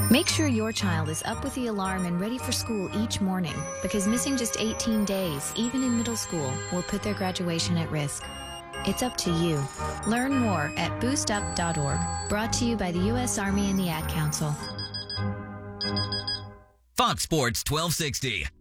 Make sure your child is up with the alarm and ready for school each morning, because missing just 18 days, even in middle school, will put their graduation at risk. It's up to you. Learn more at boostup.org. Brought to you by the U.S. Army and the Ad Council. Fox Sports 1260.